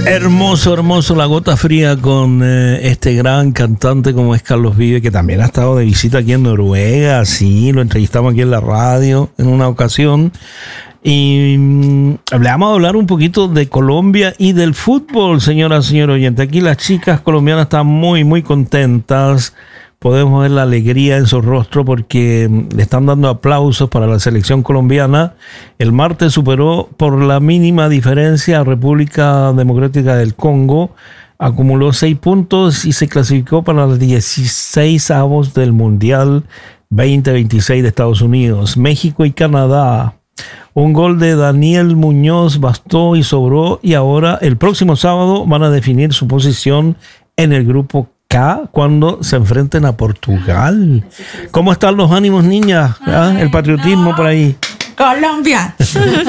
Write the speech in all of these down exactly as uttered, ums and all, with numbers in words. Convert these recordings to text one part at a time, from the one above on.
Hermoso, hermoso, La Gota Fría con eh, este gran cantante como es Carlos Vives, que también ha estado de visita aquí en Noruega. Sí, lo entrevistamos aquí en la radio en una ocasión. Y mm, le vamos a hablar un poquito de Colombia y del fútbol, señoras y señores oyentes. Aquí las chicas colombianas están muy, muy contentas. Podemos ver la alegría en su rostro porque le están dando aplausos para la selección colombiana. El martes superó por la mínima diferencia a República Democrática del Congo. Acumuló seis puntos y se clasificó para los dieciséis avos del Mundial veinte veintiséis de Estados Unidos. México y Canadá. Un gol de Daniel Muñoz bastó y sobró, y ahora el próximo sábado van a definir su posición en el grupo K cuando se enfrenten a Portugal. ¿Cómo están los ánimos, niñas? ¿Ah? El patriotismo no. Por ahí. Colombia.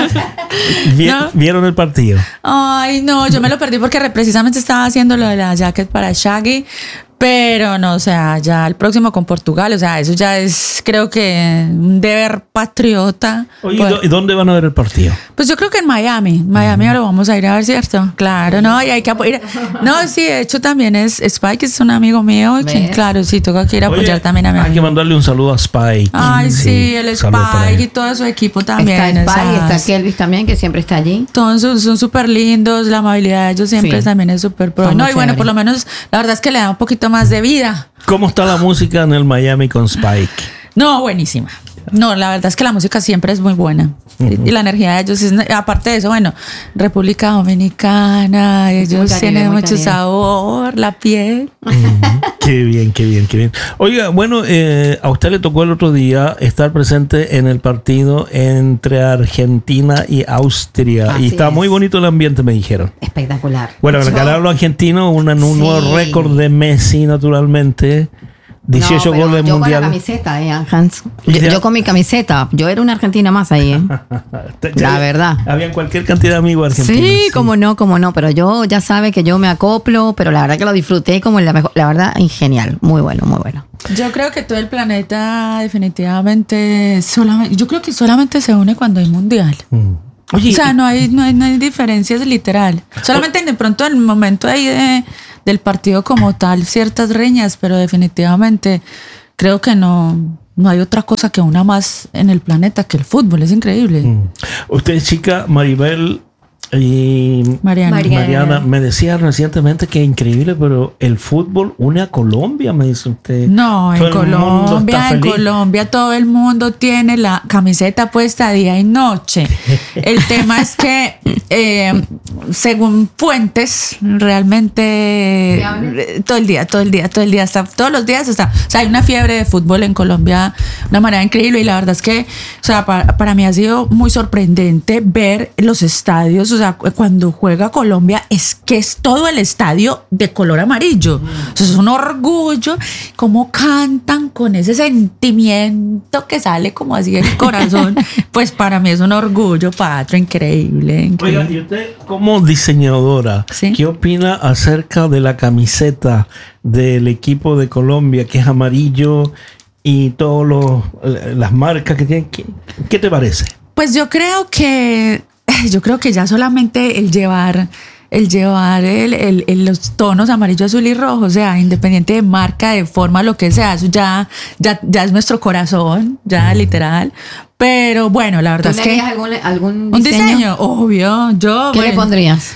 ¿No? ¿Vieron el partido? Ay, no, yo me lo perdí porque precisamente estaba haciendo lo de la jacket para Shaggy. Pero no, o sea, ya el próximo con Portugal, o sea, eso ya es, creo que un deber patriota. Oye, pues, ¿y dónde van a ver el partido? Pues yo creo que en Miami. Miami uh-huh. Lo vamos a ir a ver, ¿cierto? Claro, no, y hay que apoyar. No, sí, de hecho también es Spike, es un amigo mío. Que, claro, sí, toca que ir a apoyar. Oye, también a mi amigo. Hay que mandarle un saludo a Spike. Ay, sí, sí, el Spike y todo su equipo también. Está Spike, está Kelvis también, que siempre está allí. Todos son súper lindos, la amabilidad de ellos siempre sí. También es súper pro. No, y bueno, por lo menos, la verdad es que le da un poquito más de vida. ¿Cómo está la música en el Miami con Spike? No, buenísima. No, la verdad es que la música siempre es muy buena. Uh-huh. Y la energía de ellos es, aparte de eso, bueno, República Dominicana, ellos Caribe, tienen mucho Caribe. Sabor, la piel. Uh-huh. Qué bien, qué bien, qué bien. Oiga, bueno, eh, a usted le tocó el otro día estar presente en el partido entre Argentina y Austria. Así y está es. Muy bonito el ambiente, me dijeron. Espectacular. Bueno, ganaron los argentinos, un, un sí. nuevo récord de Messi, naturalmente. dieciocho no, goles yo mundial. Con la camiseta, eh, Hans. Yo, yo con mi camiseta. Yo era una argentina más ahí, eh. La verdad. Había cualquier cantidad de amigos argentinos. Sí, sí, como no, como no. Pero yo ya sabe que yo me acoplo. Pero la verdad que lo disfruté como la mejor. La verdad, genial. Muy bueno, muy bueno. Yo creo que todo el planeta definitivamente solamente, yo creo que solamente se une cuando hay mundial. Mm. Oye, o sea, no hay, no hay, no hay diferencias literal. Solamente de pronto en el momento ahí de, del partido como tal, ciertas riñas, pero definitivamente creo que no, no hay otra cosa que una más en el planeta que el fútbol. Es increíble. Mm. Usted, chica, Maribel y Mariana. Mariana. Mariana, me decía recientemente que es increíble, pero el fútbol une a Colombia, me dice usted. No, en Colombia, en Colombia todo el mundo tiene la camiseta puesta día y noche. El tema es que, eh, según fuentes, realmente todo el día, todo el día, todo el día, hasta, todos los días está. O sea, hay una fiebre de fútbol en Colombia, una manera increíble, y la verdad es que, o sea, para, para mí ha sido muy sorprendente ver los estadios. O sea, cuando juega Colombia es que es todo el estadio de color amarillo. Mm. O sea, es un orgullo. Cómo cantan con ese sentimiento que sale como así del corazón. Pues para mí es un orgullo, patrio, increíble, increíble. Oiga, y usted como diseñadora, ¿sí? ¿Qué opina acerca de la camiseta del equipo de Colombia, que es amarillo, y todas las marcas que tienen? ¿Qué, qué te parece? Pues yo creo que Yo creo que ya solamente el llevar, el llevar el, el, el, los tonos amarillo, azul y rojo, o sea, independiente de marca, de forma, lo que sea, eso ya, ya, ya es nuestro corazón, ya mm. literal. Pero bueno, la verdad ¿Tú es que algún, algún un diseño? diseño, obvio. Yo, ¿Qué bueno, le pondrías?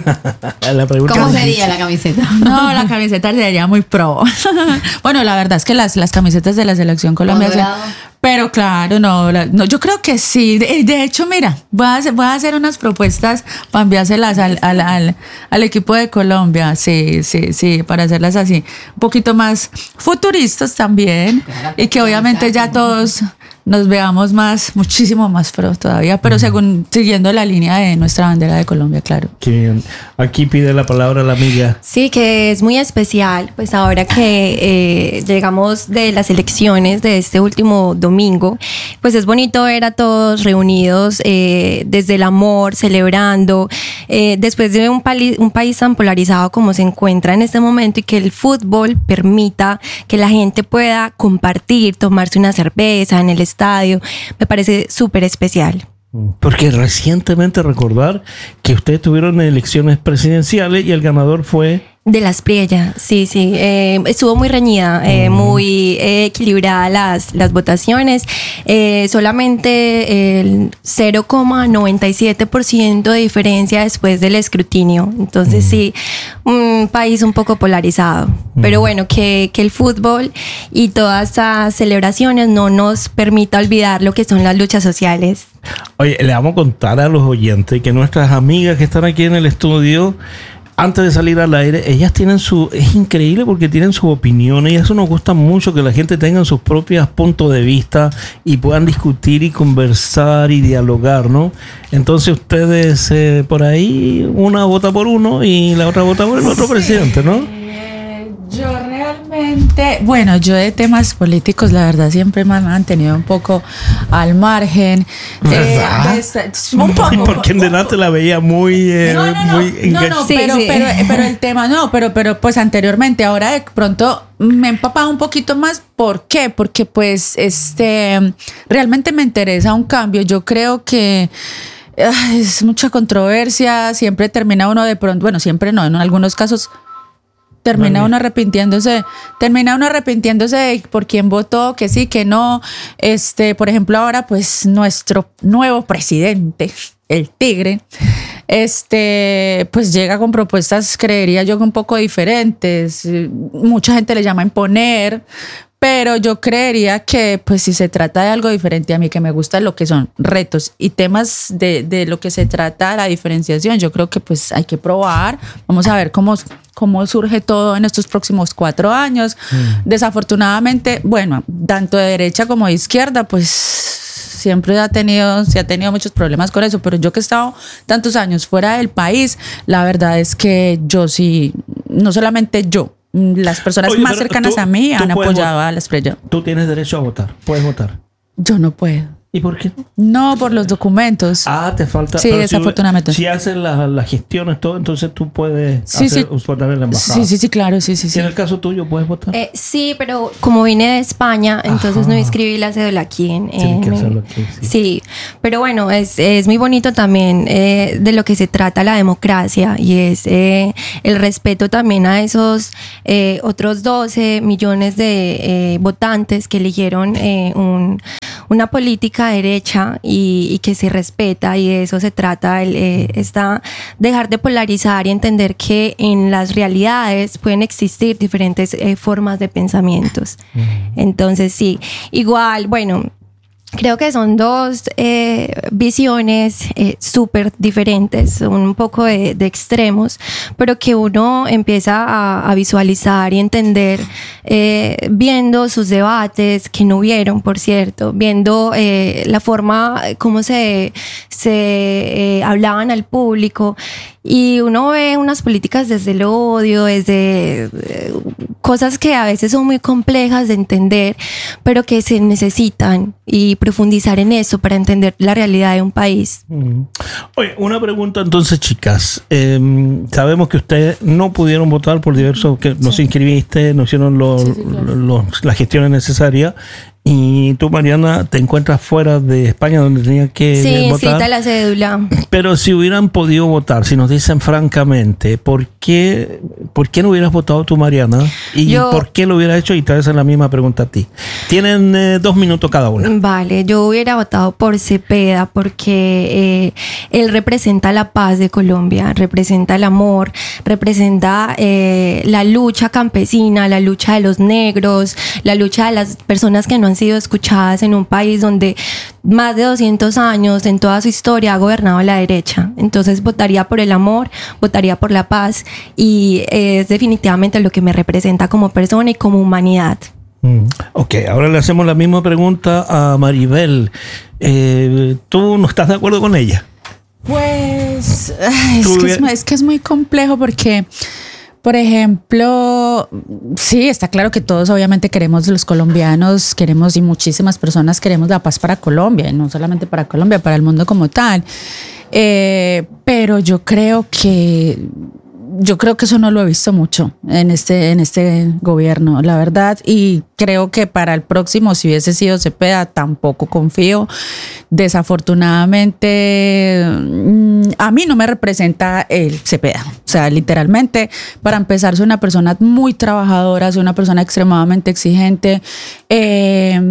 La ¿Cómo sería la camiseta? No, la camiseta sería muy pro. Bueno, la verdad es que las, las camisetas de la selección colombiana. Pero claro, no, la, no, yo creo que sí. De, de hecho, mira, voy a, hacer, voy a hacer unas propuestas para enviárselas al, al, al, al equipo de Colombia. Sí, sí, sí, para hacerlas así. Un poquito más futuristas también. Claro, y que obviamente ya todos nos veamos más, muchísimo más pro todavía, pero uh-huh. según siguiendo la línea de nuestra bandera de Colombia, claro. Qué bien. Aquí pide la palabra la amiga. Sí, que es muy especial, pues ahora que eh, llegamos de las elecciones de este último domingo, pues es bonito ver a todos reunidos eh, desde el amor, celebrando, eh, después de un, pali- un país tan polarizado como se encuentra en este momento, y que el fútbol permita que la gente pueda compartir, tomarse una cerveza en el estadio, me parece súper especial. Porque recientemente recordar que ustedes tuvieron elecciones presidenciales y el ganador fue... De las Espriella, sí, sí. Eh, estuvo muy reñida, eh, muy eh, equilibrada las, las votaciones. Eh, solamente el cero coma noventa y siete por ciento de diferencia después del escrutinio. Entonces, mm. sí, un país un poco polarizado. Mm. Pero bueno, que, que el fútbol y todas estas celebraciones no nos permita olvidar lo que son las luchas sociales. Oye, le vamos a contar a los oyentes que nuestras amigas que están aquí en el estudio, antes de salir al aire, ellas tienen su... Es increíble porque tienen su opinión y eso nos gusta mucho, que la gente tenga sus propios puntos de vista y puedan discutir y conversar y dialogar, ¿no? Entonces ustedes eh, por ahí, una vota por uno y la otra vota por el otro sí. presidente, ¿no? Yo realmente, bueno, yo de temas políticos, la verdad, siempre me han mantenido un poco al margen. ¿Verdad? Eh, de, un poco. Porque en delante la veía muy... Eh, no, no, no, muy no, no, sí, pero, sí. Pero, pero el tema no, pero, pero pues anteriormente, ahora de pronto me he empapado un poquito más. ¿Por qué? Porque pues este realmente me interesa un cambio. Yo creo que es mucha controversia, siempre termina uno de pronto, bueno, siempre no, en algunos casos termina uno arrepintiéndose, termina uno arrepintiéndose de por quién votó, que sí, que no. Este, por ejemplo, ahora, pues, nuestro nuevo presidente, el Tigre, este, pues llega con propuestas, creería yo, un poco diferentes. Mucha gente le llama imponer, pero yo creería que, pues, si se trata de algo diferente, a mí que me gusta lo que son retos y temas de, de lo que se trata, la diferenciación, yo creo que, pues, hay que probar. Vamos a ver cómo, cómo surge todo en estos próximos cuatro años. Mm. Desafortunadamente, bueno, tanto de derecha como de izquierda, pues, siempre ha tenido, se ha tenido muchos problemas con eso, pero yo que he estado tantos años fuera del país, la verdad es que yo sí, no solamente yo, las personas Oye, más cercanas tú, a mí han apoyado votar. a la Espriella. Tú tienes derecho a votar, puedes votar. Yo no puedo. ¿Y por qué? No, por los documentos. Ah, te falta. Sí, desafortunadamente. Si, si haces las la gestiones, todo, entonces tú puedes sí, hacer, sí. votar en la embajada. Sí, sí, sí, claro, sí, sí. ¿Y sí. en el caso tuyo puedes votar? Eh, sí, pero como vine de España, entonces Ajá. no inscribí la cédula aquí. En, Tienes que en, hacerlo aquí, sí. sí, pero bueno, es, es muy bonito también eh, de lo que se trata la democracia y es eh, el respeto también a esos eh, otros doce millones de eh, votantes que eligieron eh, un, una política derecha y, y que se respeta, y de eso se trata el, eh, está dejar de polarizar y entender que en las realidades pueden existir diferentes eh, formas de pensamientos. Mm. Entonces sí, igual, bueno, creo que son dos eh, visiones eh, súper diferentes, son un poco de, de extremos, pero que uno empieza a, a visualizar y entender eh, viendo sus debates, que no hubieron, por cierto, viendo eh, la forma como se, se eh, hablaban al público. Y uno ve unas políticas desde el odio, desde eh, cosas que a veces son muy complejas de entender, pero que se necesitan, y profundizar en eso para entender la realidad de un país. Mm. Oye, una pregunta entonces, chicas. Eh, sabemos que ustedes no pudieron votar por diversos, que no se inscribiste, no hicieron los, sí, sí, claro. los, las gestiones necesarias. Y tú, Mariana, te encuentras fuera de España donde tenías que sí, votar. Sí, la cédula. Pero si hubieran podido votar, si nos dicen francamente, ¿por qué, ¿por qué no hubieras votado tú, Mariana? ¿Y yo, por qué lo hubieras hecho? Y te voy a hacer la misma pregunta a ti. Tienen eh, dos minutos cada una. Vale, yo hubiera votado por Cepeda porque eh, él representa la paz de Colombia, representa el amor, representa eh, la lucha campesina, la lucha de los negros, la lucha de las personas que no han sido escuchadas en un país donde más de doscientos años en toda su historia ha gobernado la derecha. Entonces votaría por el amor, votaría por la paz, y es definitivamente lo que me representa como persona y como humanidad. Mm. Ok, ahora le hacemos la misma pregunta a Maribel. Eh, ¿Tú no estás de acuerdo con ella? Pues ay, es, que es, es que es muy complejo porque, por ejemplo, sí, está claro que todos obviamente queremos, los colombianos queremos, y muchísimas personas queremos la paz para Colombia, y no solamente para Colombia, para el mundo como tal. Eh, pero yo creo que yo creo que eso no lo he visto mucho en este, en este gobierno, la verdad, y creo que para el próximo, si hubiese sido Cepeda, tampoco confío. Desafortunadamente, a mí no me representa el Cepeda. O sea, literalmente, para empezar, soy una persona muy trabajadora, soy una persona extremadamente exigente. Eh,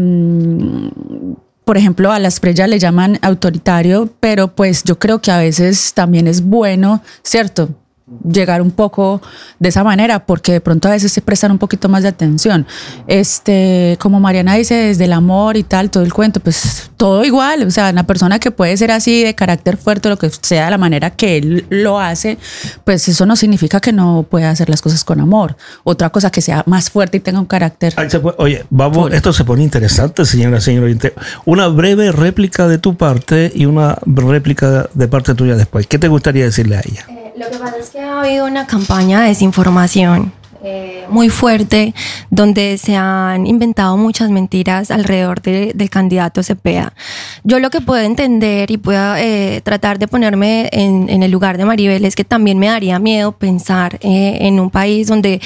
Por ejemplo, a la Asprilla le llaman autoritario, pero pues yo creo que a veces también es bueno, ¿cierto?, llegar un poco de esa manera, porque de pronto a veces se prestan un poquito más de atención. Este, como Mariana dice, desde el amor y tal, todo el cuento, pues todo igual. O sea, una persona que puede ser así, de carácter fuerte, lo que sea, de la manera que él lo hace, pues eso no significa que no pueda hacer las cosas con amor. Otra cosa, que sea más fuerte y tenga un carácter. Oye, vamos, fuerte. Esto se pone interesante, señora, señora. Una breve réplica de tu parte y una réplica de parte tuya después. ¿Qué te gustaría decirle a ella? Lo que pasa es que ha habido una campaña de desinformación eh, muy fuerte, donde se han inventado muchas mentiras alrededor de, del candidato Cepeda. Yo lo que puedo entender y puedo eh, tratar de ponerme en, en el lugar de Maribel es que también me daría miedo pensar eh, en un país donde,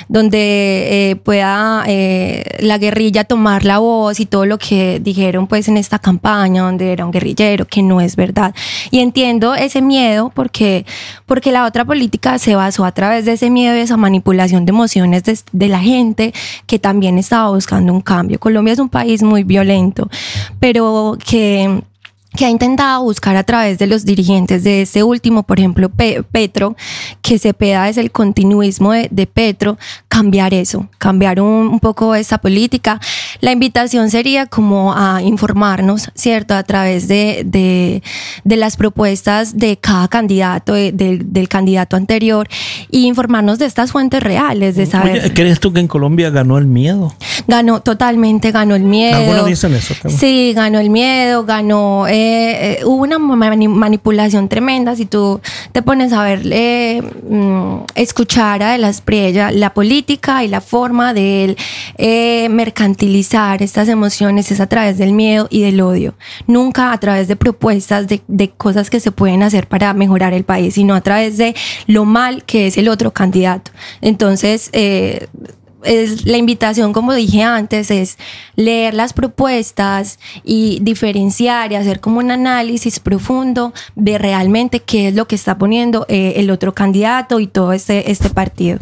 donde eh, pueda eh, la guerrilla tomar la voz y todo lo que dijeron pues en esta campaña, donde era un guerrillero, que no es verdad. Y entiendo ese miedo porque, porque la otra política se basó a través de ese miedo y esa manipulación de emociones de, de la gente que también estaba buscando un cambio. Colombia es un país muy violento, pero que... que ha intentado buscar a través de los dirigentes de este último, por ejemplo, Pe- Petro, que Cepeda es el continuismo de, de Petro, cambiar eso, cambiar un, un poco esa política. La invitación sería como a informarnos, ¿cierto?, a través de, de, de las propuestas de cada candidato, de, de, del candidato anterior, y informarnos de estas fuentes reales, de saber... Oye, ¿crees tú que en Colombia ganó el miedo? Ganó, totalmente ganó el miedo. Algunos dicen eso también. Sí, ganó el miedo, ganó... Eh, Eh, eh, hubo una mani- manipulación tremenda. Si tú te pones a ver, eh, mm, escuchar a De la Espriella, la política y la forma de él eh, mercantilizar estas emociones es a través del miedo y del odio, nunca a través de propuestas de, de cosas que se pueden hacer para mejorar el país, sino a través de lo mal que es el otro candidato. Entonces, eh, es la invitación, como dije antes, es leer las propuestas y diferenciar y hacer como un análisis profundo de realmente qué es lo que está poniendo eh, el otro candidato y todo este, este partido.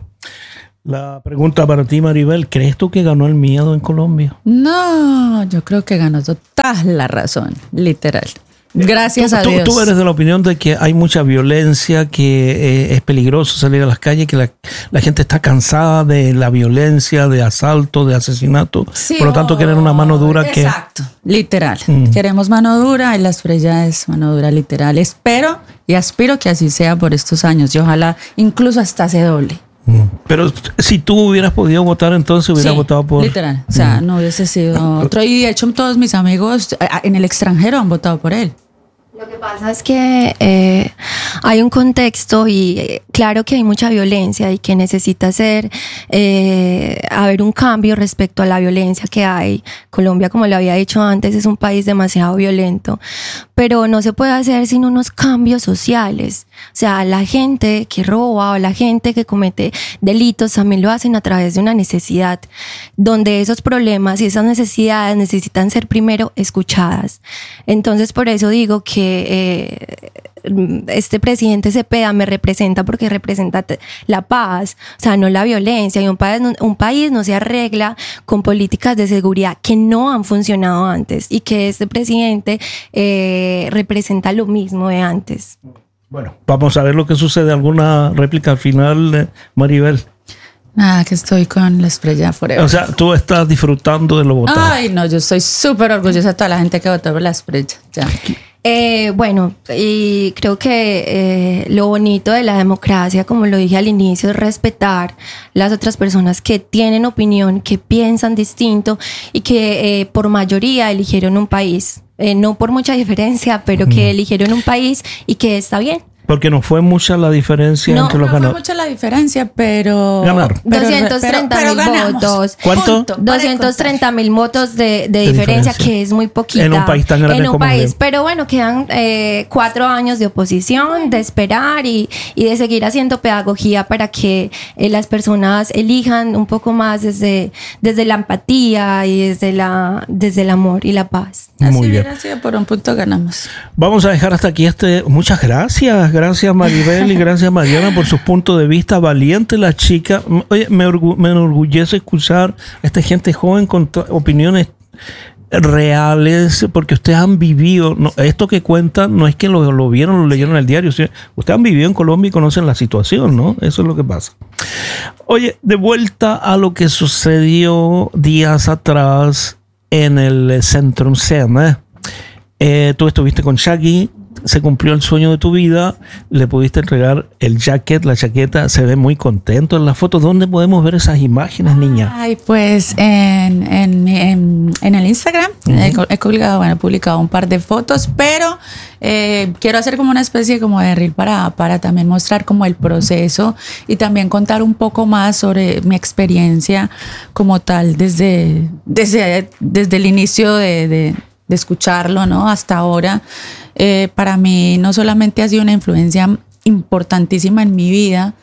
La pregunta para ti, Maribel, ¿crees tú que ganó el miedo en Colombia? No, yo creo que ganó total la razón, literal. Gracias tú, a tú, Dios. Tú eres de la opinión de que hay mucha violencia, que eh, es peligroso salir a las calles, que la, la gente está cansada de la violencia, de asalto, de asesinato. Sí, por lo tanto, quieren una mano dura. Exacto, que... Exacto, literal. Mm. Queremos mano dura y la Espriella es mano dura literal. Espero y aspiro que así sea por estos años y ojalá incluso hasta se doble. Pero si tú hubieras podido votar, entonces hubieras sí, votado por... literal, o sea, no hubiese sido otro. Y de hecho todos mis amigos en el extranjero han votado por él. Lo que pasa es que eh, hay un contexto y eh, claro que hay mucha violencia y que necesita ser eh, haber un cambio respecto a la violencia que hay. Colombia, como lo había dicho antes, es un país demasiado violento, pero no se puede hacer sin unos cambios sociales. O sea, la gente que roba o la gente que comete delitos también lo hacen a través de una necesidad, donde esos problemas y esas necesidades necesitan ser primero escuchadas. Entonces, por eso digo que Eh, este presidente Cepeda me representa porque representa la paz, o sea, no la violencia, y un país, un país no se arregla con políticas de seguridad que no han funcionado antes, y que este presidente eh, representa lo mismo de antes. Bueno, vamos a ver lo que sucede. ¿Alguna réplica al final, Maribel? Nada, que estoy con la Espriella forever. O sea, tú estás disfrutando de lo votado. Ay, no, yo estoy súper orgullosa de toda la gente que votó por la Espriella. Ya. Eh, bueno, y creo que eh, lo bonito de la democracia, como lo dije al inicio, es respetar las otras personas que tienen opinión, que piensan distinto y que eh, por mayoría eligieron un país. Eh, no por mucha diferencia, pero que eligieron un país y que está bien. Porque no fue mucha la diferencia no, entre los no ganadores. No fue mucha la diferencia, pero... Ganaron. doscientos treinta mil votos. ¿Cuánto? doscientos treinta mil votos de, de, de diferencia, diferencia, que es muy poquita. En un país tan grande en un como país. México. Pero bueno, quedan eh, cuatro años de oposición, de esperar y, y de seguir haciendo pedagogía para que eh, las personas elijan un poco más desde, desde la empatía y desde, la, desde el amor y la paz. Muy Así bien. hubiera sido, por un punto ganamos. Vamos a dejar hasta aquí este. Muchas gracias, gracias Maribel y gracias Mariana por sus puntos de vista. Valiente la chica. Oye, me, orgu me enorgullece escuchar a esta gente joven con opiniones reales, porque ustedes han vivido, no, esto que cuentan no es que lo, lo vieron, lo leyeron en el diario, sino, ustedes han vivido en Colombia y conocen la situación, ¿no? Eso es lo que pasa. Oye, de vuelta a lo que sucedió días atrás en el Centrum Sena. Eh, tú estuviste con Shaggy, se cumplió el sueño de tu vida, le pudiste entregar el jacket, la chaqueta, se ve muy contento en la foto. ¿Dónde podemos ver esas imágenes, niña? Ay, pues en, en, en, en el Instagram uh-huh. he, he publicado, bueno, he publicado un par de fotos, pero eh, quiero hacer como una especie como de reel para, para también mostrar como el proceso y también contar un poco más sobre mi experiencia como tal desde, desde, desde el inicio de, de, de escucharlo, ¿no? Hasta ahora. Eh, para mí no solamente ha sido una influencia importantísima en mi vida,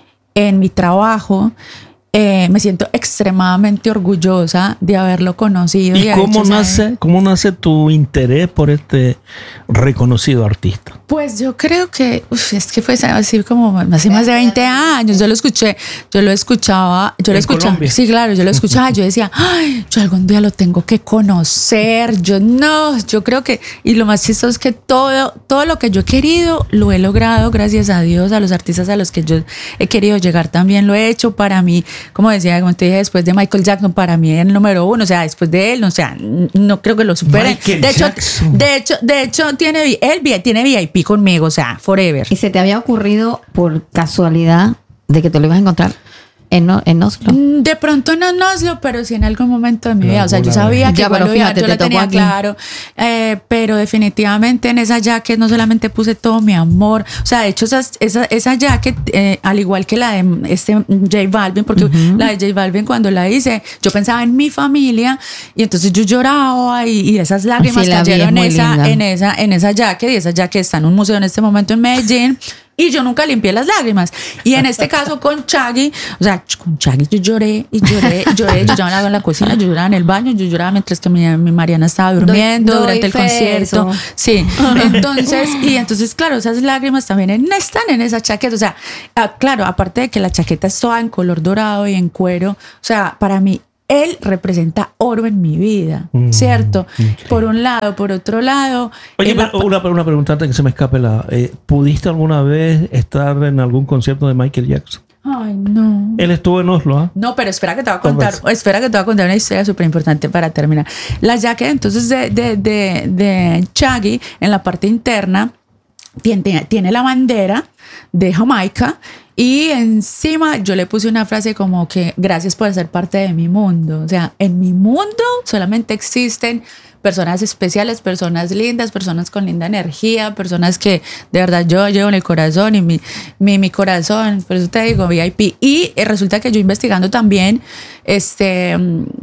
en mi trabajo, eh, me siento extremadamente orgullosa de haberlo conocido. ¿Y, y cómo, hecho, nace, cómo nace tu interés por este reconocido artista? Pues yo creo que uf, es que fue así como hace más de veinte años. Yo lo escuché, yo lo escuchaba, yo lo escuchaba. Colombia. Sí, claro, yo lo escuchaba. Yo decía, ay, yo algún día lo tengo que conocer. Yo no, yo creo que, y lo más chistoso es que todo, todo lo que yo he querido lo he logrado, gracias a Dios, a los artistas a los que yo he querido llegar también lo he hecho. Para mí, como decía, como te dije, después de Michael Jackson, para mí es el número uno. O sea, después de él, o sea, no creo que lo supere. De hecho, de hecho, de hecho, tiene él tiene V I P conmigo, o sea, forever. ¿Y se te había ocurrido por casualidad de que te lo ibas a encontrar en, en Oslo? De pronto no en Oslo, pero sí en algún momento de mi vida. O sea, yo sabía que ya, igual pero fíjate, yo lo tenía aquí claro. Eh, pero definitivamente en esa jacket no solamente puse todo mi amor. O sea, de hecho, esa, esa, esa jacket, eh, al igual que la de este J Balvin, porque uh-huh. la de J Balvin cuando la hice, yo pensaba en mi familia y entonces yo lloraba y, y esas lágrimas sí, cayeron en esa, en, esa, en esa jacket. Y esa jacket está en un museo en este momento en Medellín. Y yo nunca limpié las lágrimas. Y en este caso con Shaggy, o sea, con Shaggy yo lloré y lloré, lloré. Yo lloraba en la cocina, yo lloraba en el baño, yo lloraba mientras que mi, mi Mariana estaba durmiendo doy, doy durante el concierto. Eso. Sí, entonces, y entonces, claro, esas lágrimas también están en esa chaqueta. O sea, claro, aparte de que la chaqueta es toda en color dorado y en cuero, o sea, para mí, él representa oro en mi vida, mm, ¿cierto? Okay. Por un lado, por otro lado... Oye, pero una, una pregunta antes que se me escape la... Eh, ¿Pudiste alguna vez estar en algún concierto de Michael Jackson? Ay, no. Él estuvo en Oslo, ¿eh? No, pero espera que te voy a contar, espera que te voy a contar una historia súper importante para terminar. La jacket entonces de, de, de, de Shaggy en la parte interna tiene, tiene la bandera de Jamaica. Y encima yo le puse una frase como que gracias por ser parte de mi mundo. O sea, en mi mundo solamente existen personas especiales, personas lindas, personas con linda energía, personas que de verdad yo llevo en el corazón y mi, mi, mi corazón, por eso te digo V I P. Y eh, resulta que yo investigando también este,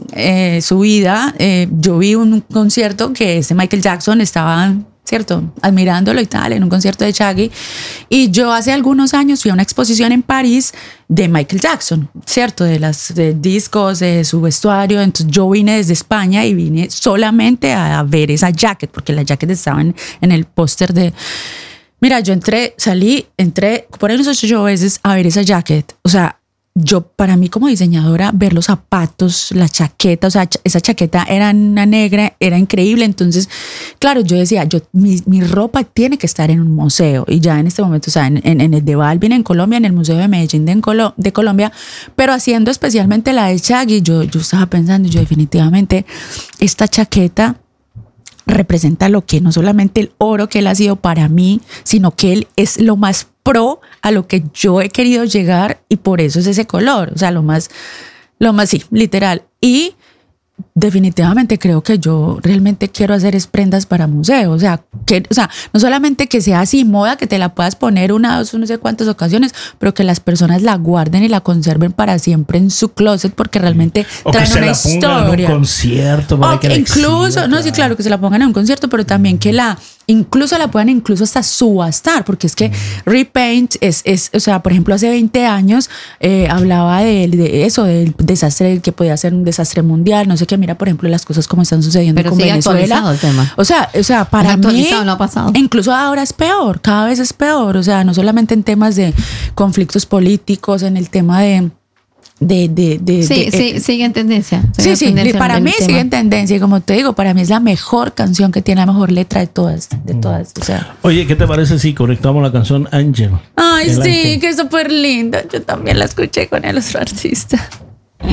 eh, su vida, eh, yo vi un concierto que ese Michael Jackson estaba... ¿cierto? Admirándolo y tal, en un concierto de Shaggy. Y yo hace algunos años fui a una exposición en París de Michael Jackson, ¿cierto? De las de discos, de su vestuario. Entonces yo vine desde España y vine solamente a ver esa jacket, porque la jacket estaba en, en el póster de... Mira, yo entré, salí, entré por ahí unos ocho veces a ver esa jacket. O sea, yo, para mí como diseñadora, ver los zapatos, la chaqueta, o sea, esa chaqueta era una negra, era increíble. Entonces, claro, yo decía, yo mi, mi ropa tiene que estar en un museo. Y ya en este momento, o sea, en, en, en el de Balvin en Colombia, en el Museo de Medellín de, en Colo, de Colombia, pero haciendo especialmente la de Shaggy, yo, yo estaba pensando, yo definitivamente, esta chaqueta representa lo que no solamente el oro que él ha sido para mí, sino que él es lo más pro a lo que yo he querido llegar y por eso es ese color, o sea, lo más, lo más, sí, literal. Y definitivamente creo que yo realmente quiero hacer es prendas para museo, o sea, que, o sea, no solamente que sea así moda, que te la puedas poner una, dos, no sé cuántas ocasiones, pero que las personas la guarden y la conserven para siempre en su closet, porque realmente o traen que se una la historia. Pongan en un concierto para o que que la incluso, exhiba, no, sí, claro, que se la pongan en un concierto, pero también que la incluso la puedan incluso hasta subastar, porque es que Repaint es, es o sea, por ejemplo, hace veinte años eh, hablaba de, de eso, del desastre, que podía ser un desastre mundial, no sé qué, mira, por ejemplo, las cosas como están sucediendo Pero con sigue Venezuela. actualizado el tema. O sea, o sea, para mí, no ha pasado. incluso ahora es peor, cada vez es peor, o sea, no solamente en temas de conflictos políticos, en el tema de De, de, de, sí, de, sí, eh, sigue en tendencia. Sí, sí, para mí sigue en tendencia y como te digo, para mí es la mejor canción que tiene la mejor letra de todas, de todas. O sea. Oye, ¿qué te parece si conectamos la canción Ángel? Ay, el sí, Ángel. que es súper linda. Yo también la escuché con el otro artista.